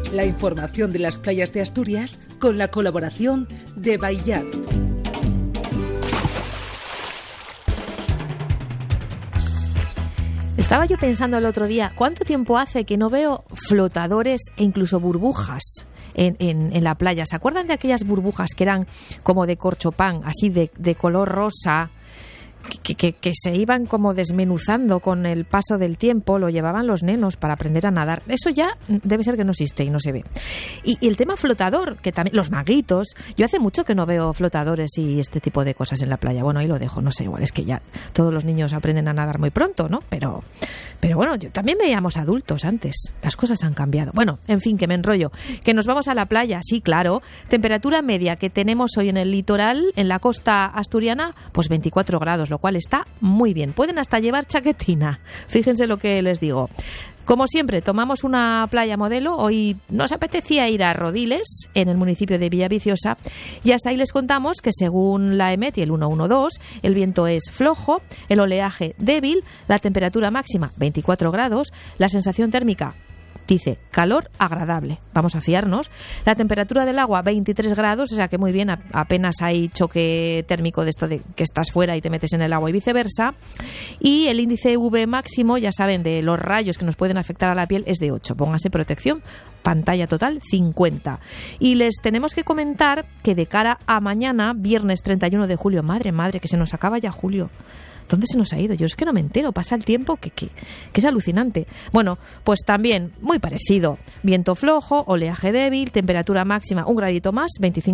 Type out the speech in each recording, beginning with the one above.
La información de las playas de Asturias con la colaboración de Baillat. Estaba yo pensando el otro día, ¿cuánto tiempo hace que no veo flotadores e incluso burbujas en la playa? ¿Se acuerdan de aquellas burbujas que eran como de corchopán, así de color rosa, que se iban como desmenuzando con el paso del tiempo? Lo llevaban los nenos para aprender a nadar. Eso ya debe ser que no existe y no se ve. Y el tema flotador, que también los maguitos. Yo hace mucho que no veo flotadores y este tipo de cosas en la playa. Bueno, ahí lo dejo, no sé, igual es que ya todos los niños aprenden a nadar muy pronto, ¿no? Pero bueno, también veíamos adultos antes. Las cosas han cambiado. Bueno, en fin, que me enrollo. Que nos vamos a la playa, sí, claro. Temperatura media que tenemos hoy en el litoral, en la costa asturiana, pues 24 grados, lo cual está muy bien. Pueden hasta llevar chaquetina. Fíjense lo que les digo. Como siempre, tomamos una playa modelo. Hoy nos apetecía ir a Rodiles, en el municipio de Villaviciosa, y hasta ahí les contamos que según la EMET y el 112, el viento es flojo, el oleaje débil, la temperatura máxima 24 grados, la sensación térmica dice calor agradable, vamos a fiarnos. La temperatura del agua 23 grados, o sea que muy bien, apenas hay choque térmico de esto de que estás fuera y te metes en el agua y viceversa. Y el índice UV máximo, ya saben, de los rayos que nos pueden afectar a la piel es de 8. Pónganse protección, pantalla total 50. Y les tenemos que comentar que de cara a mañana, viernes 31 de julio, madre, que se nos acaba ya julio. ¿Dónde se nos ha ido? Yo es que no me entero, pasa el tiempo que es alucinante. Bueno, pues también muy parecido. Viento flojo, oleaje débil, temperatura máxima un gradito más,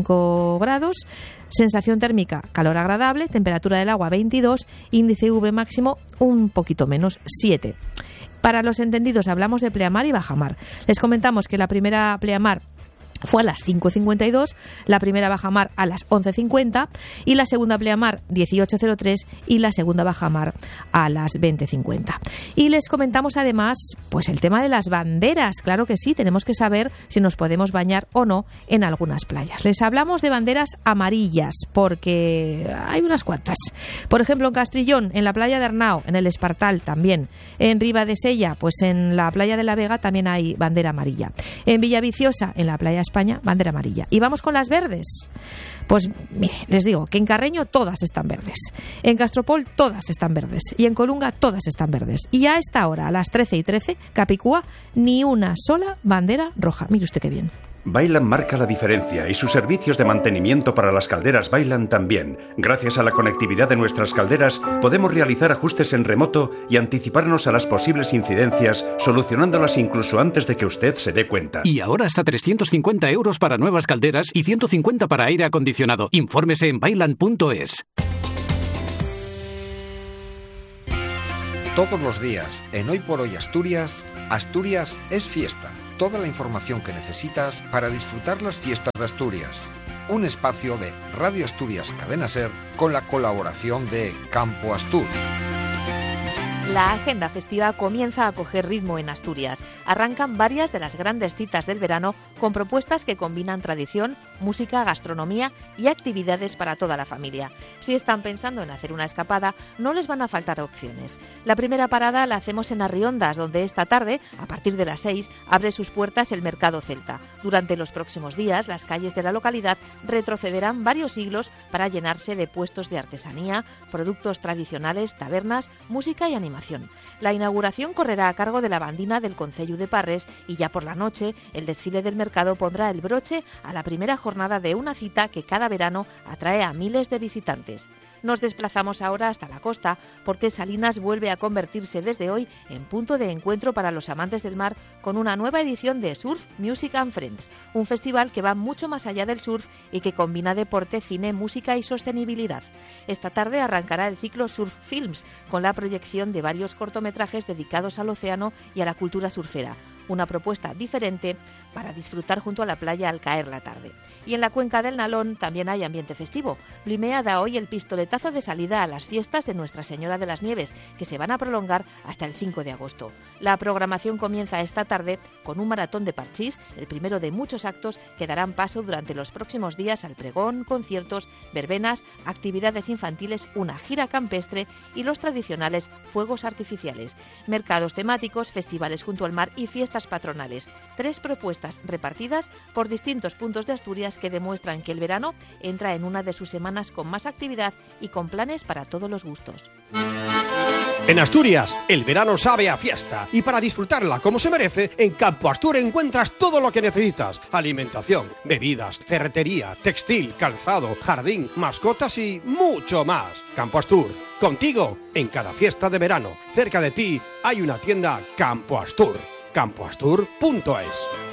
25 grados, sensación térmica calor agradable, temperatura del agua 22, índice UV máximo un poquito menos, 7. Para los entendidos hablamos de pleamar y bajamar. Les comentamos que la primera pleamar fue a las 5:52, la primera bajamar a las 11:50 y la segunda pleamar 18:03 y la segunda bajamar a las 20:50. Y les comentamos además pues el tema de las banderas. Claro que sí, tenemos que saber si nos podemos bañar o no en algunas playas. Les hablamos de banderas amarillas porque hay unas cuantas. Por ejemplo, en Castrillón, en la playa de Arnao, en el Espartal también. En Ribadesella, pues en la playa de la Vega también hay bandera amarilla. En Villaviciosa, en la playa España, bandera amarilla. Y vamos con las verdes. Pues mire, les digo que en Carreño todas están verdes, en Castropol todas están verdes y en Colunga todas están verdes. Y a esta hora, a las 13:13, Capicúa, ni una sola bandera roja. Mire usted qué bien. Vaillant marca la diferencia y sus servicios de mantenimiento para las calderas Vaillant también. Gracias a la conectividad de nuestras calderas, podemos realizar ajustes en remoto y anticiparnos a las posibles incidencias, solucionándolas incluso antes de que usted se dé cuenta. Y ahora hasta 350 euros para nuevas calderas y 150 para aire acondicionado. Infórmese en vaillant.es. Todos los días, en Hoy por Hoy Asturias, Asturias es fiesta. Toda la información que necesitas para disfrutar las fiestas de Asturias. Un espacio de Radio Asturias Cadena Ser con la colaboración de Campo Astur. La agenda festiva comienza a coger ritmo en Asturias. Arrancan varias de las grandes citas del verano con propuestas que combinan tradición, música, gastronomía y actividades para toda la familia. Si están pensando en hacer una escapada, no les van a faltar opciones. La primera parada la hacemos en Arriondas, donde esta tarde, a partir de las 6, abre sus puertas el Mercado Celta. Durante los próximos días, las calles de la localidad retrocederán varios siglos para llenarse de puestos de artesanía, productos tradicionales, tabernas, música y animación. La inauguración correrá a cargo de la bandina del Concello de Parres y ya por la noche el desfile del mercado pondrá el broche a la primera jornada de una cita que cada verano atrae a miles de visitantes. Nos desplazamos ahora hasta la costa porque Salinas vuelve a convertirse desde hoy en punto de encuentro para los amantes del mar con una nueva edición de Surf Music and Friends, un festival que va mucho más allá del surf y que combina deporte, cine, música y sostenibilidad. Esta tarde arrancará el ciclo Surf Films con la proyección de varios cortometrajes dedicados al océano y a la cultura surfera, una propuesta diferente para disfrutar junto a la playa al caer la tarde. Y en la cuenca del Nalón también hay ambiente festivo. Blimea da hoy el pistoletazo de salida a las fiestas de Nuestra Señora de las Nieves, que se van a prolongar hasta el 5 de agosto. La programación comienza esta tarde con un maratón de parchís, el primero de muchos actos que darán paso durante los próximos días al pregón, conciertos, verbenas, actividades infantiles, una gira campestre y los tradicionales fuegos artificiales. Mercados temáticos, festivales junto al mar y fiestas fiestas patronales. 3 propuestas repartidas por distintos puntos de Asturias que demuestran que el verano entra en una de sus semanas con más actividad y con planes para todos los gustos. En Asturias, el verano sabe a fiesta y para disfrutarla como se merece, en Campo Astur encuentras todo lo que necesitas: alimentación, bebidas, ferretería, textil, calzado, jardín, mascotas y mucho más. Campo Astur, contigo en cada fiesta de verano. Cerca de ti hay una tienda Campo Astur, campoastur.es.